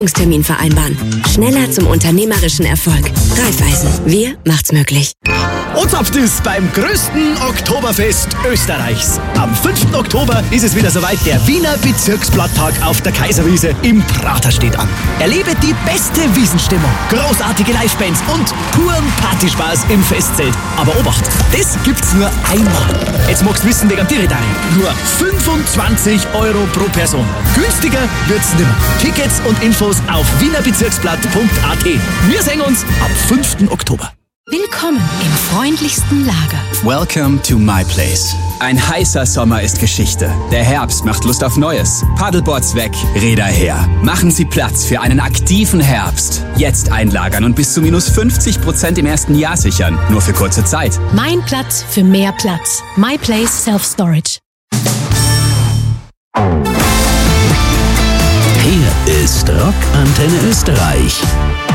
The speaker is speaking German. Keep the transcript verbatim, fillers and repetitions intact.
Termin vereinbaren. Schneller zum unternehmerischen Erfolg. Raiffeisen. Wir macht's möglich. Und habt es beim größten Oktoberfest Österreichs. Am fünften Oktober ist es wieder soweit. Der Wiener Bezirksblatttag auf der Kaiserwiese im Prater steht an. Erlebe die beste Wiesenstimmung, großartige Livebands und puren Partyspaß im Festzelt. Aber Obacht, das gibt's nur einmal. Jetzt magst du wissen, wegen Tiritari. Nur fünfundzwanzig Euro pro Person. Günstiger wird's nimmer. Tickets und Infos auf wienerbezirksblatt punkt a t. Wir sehen uns am fünften Oktober. Willkommen im freundlichsten Lager. Welcome to my place. Ein heißer Sommer ist Geschichte. Der Herbst macht Lust auf Neues. Paddleboards weg, Räder her. Machen Sie Platz für einen aktiven Herbst. Jetzt einlagern und bis zu minus fünfzig Prozent im ersten Jahr sichern. Nur für kurze Zeit. Mein Platz für mehr Platz. My Place Self Storage. Hier ist Rock Antenne Österreich.